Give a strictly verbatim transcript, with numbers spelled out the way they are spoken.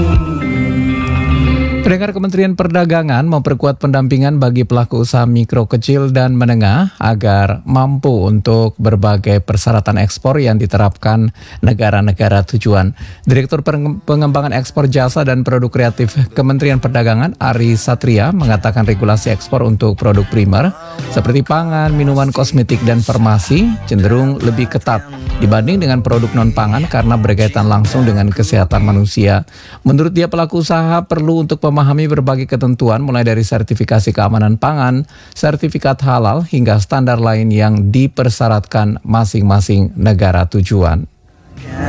Pendengar, Kementerian Perdagangan memperkuat pendampingan bagi pelaku usaha mikro, kecil, dan menengah agar mampu untuk berbagai persyaratan ekspor yang diterapkan negara-negara tujuan. Direktur Pengembangan Ekspor Jasa dan Produk Kreatif Kementerian Perdagangan, Ari Satria, mengatakan regulasi ekspor untuk produk primer seperti pangan, minuman, kosmetik, dan farmasi cenderung lebih ketat dibanding dengan produk non-pangan karena berkaitan langsung dengan kesehatan manusia. Menurut dia, pelaku usaha perlu untuk memahami berbagai ketentuan mulai dari sertifikasi keamanan pangan, sertifikat halal, hingga standar lain yang dipersyaratkan masing-masing negara tujuan.